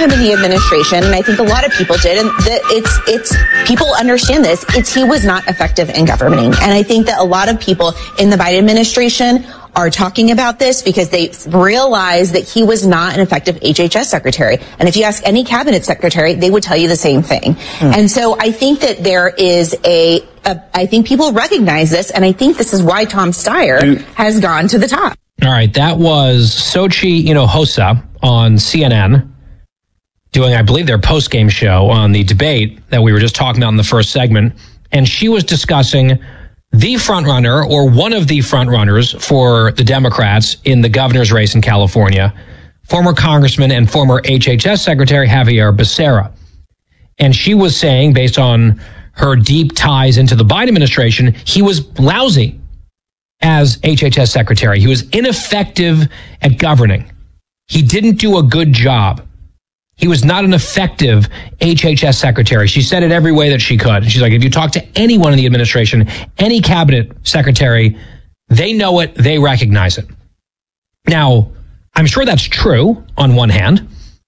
him in the administration, and I think a lot of people did, and it's people understand this. He was not effective in governing, and I think that a lot of people in the Biden administration are talking about this because they realize that he was not an effective HHS secretary. And if you ask any cabinet secretary, they would tell you the same thing. And so I think that there is I think people recognize this, and I think this is why Tom Steyer has gone to the top. All right, that was Sochi Hinojosa on CNN doing, I believe, their post-game show on the debate that we were just talking about in the first segment. And she was discussing the frontrunner, or one of the frontrunners for the Democrats in the governor's race in California, former Congressman and former HHS Secretary Xavier Becerra. And she was saying, based on her deep ties into the Biden administration, he was lousy as HHS Secretary. He was ineffective at governing. He didn't do a good job. He was not an effective HHS secretary. She said it every way that she could. She's like, if you talk to anyone in the administration, any cabinet secretary, they know it, they recognize it. Now, I'm sure that's true on one hand.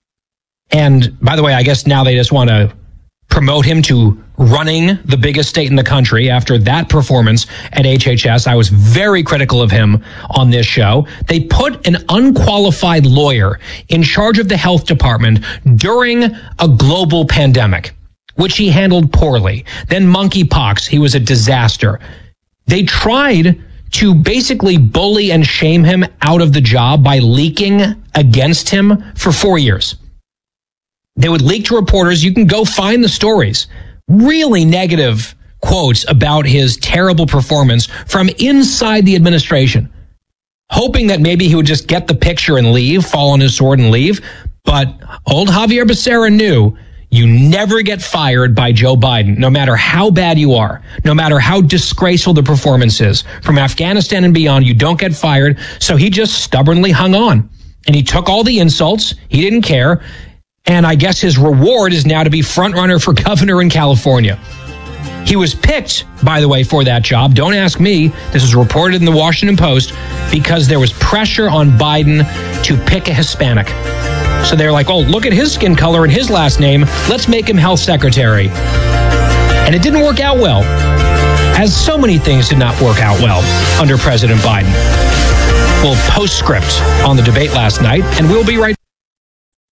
And by the way, I guess now they just want to promote him to running the biggest state in the country after that performance at HHS. I was very critical of him on this show. They put an unqualified lawyer in charge of the health department during a global pandemic, which he handled poorly. Then monkeypox, he was a disaster. They tried to basically bully and shame him out of the job by leaking against him for 4 years. They would leak to reporters. You can go find the stories. Really negative quotes about his terrible performance from inside the administration, hoping that maybe he would just get the picture and leave, fall on his sword and leave. But old Xavier Becerra knew you never get fired by Joe Biden, no matter how bad you are, no matter how disgraceful the performance is. From Afghanistan and beyond, you don't get fired. So he just stubbornly hung on, and he took all the insults. He didn't care. And I guess his reward is now to be frontrunner for governor in California. He was picked, by the way, for that job. Don't ask me. This was reported in the Washington Post because there was pressure on Biden to pick a Hispanic. So they're like, oh, look at his skin color and his last name. Let's make him health secretary. And it didn't work out well, as so many things did not work out well under President Biden. Well, postscript on the debate last night, and we'll be right back.